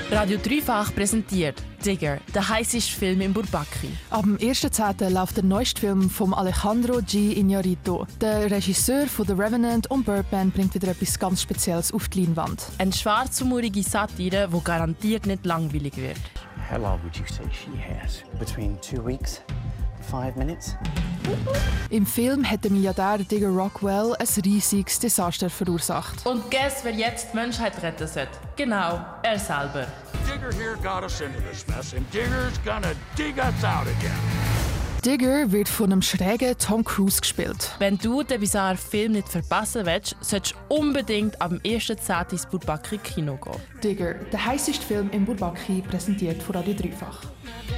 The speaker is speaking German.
Radio Dreifach präsentiert Digger, der heißeste Film in Bourbaki. Am 1.10. läuft der neueste Film von Alejandro G. Iñárritu. Der Regisseur von The Revenant und Birdman bringt wieder etwas ganz Spezielles auf die Leinwand. Eine schwarzhumorige Satire, die garantiert nicht langweilig wird. How long would you say she has? Between 2 weeks and 5 minutes? Im Film hat der Milliardär Digger Rockwell ein riesiges Desaster verursacht. Und guess, wer jetzt die Menschheit retten sollte? Genau, er selber. Digger here got us into this mess, and Digger's gonna dig us out again. Digger wird von einem schrägen Tom Cruise gespielt. Wenn du den bizarren Film nicht verpassen willst, solltest du unbedingt am 1.10. ins Bourbaki Kino gehen. Digger, der heißeste Film in Bourbaki, präsentiert von Radio Dreifach.